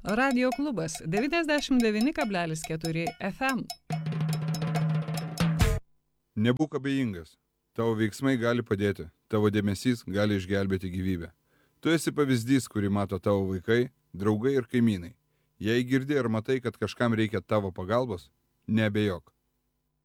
Radio klubas 99,4 FM. Nebūk abejingas. Tavo veiksmai gali padėti. Tavo dėmesys gali išgelbėti gyvybę. Tu esi pavyzdys, kurį mato tavo vaikai, draugai ir kaimynai. Jei girdi ar matai, kad kažkam reikia tavo pagalbos, neabejok.